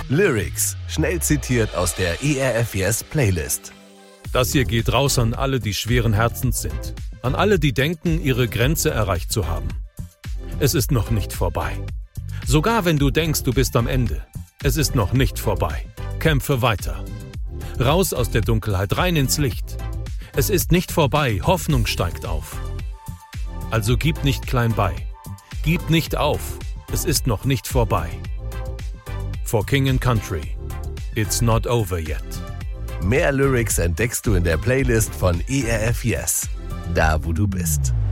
Lyrics, schnell zitiert aus der ERF Yes Playlist. Das hier geht raus an alle, die schweren Herzens sind. An alle, die denken, ihre Grenze erreicht zu haben. Es ist noch nicht vorbei. Sogar wenn du denkst, du bist am Ende. Es ist noch nicht vorbei. Kämpfe weiter. Raus aus der Dunkelheit, rein ins Licht. Es ist nicht vorbei, Hoffnung steigt auf. Also gib nicht klein bei. Gib nicht auf. Es ist noch nicht vorbei. For King and Country. It's not over yet. Mehr Lyrics entdeckst du in der Playlist von ERF Yes. Da, wo du bist.